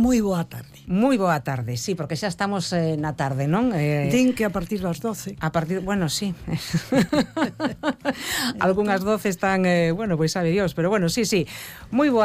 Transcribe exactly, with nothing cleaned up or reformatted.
Moi boa tarde. Moi boa tarde, sí, porque xa estamos eh, na tarde, non? Eh, Din que a partir das doce. A partir, bueno, sí. Algúnas doce están, eh, bueno, pois sabe Dios, pero bueno, sí, sí. Moi boa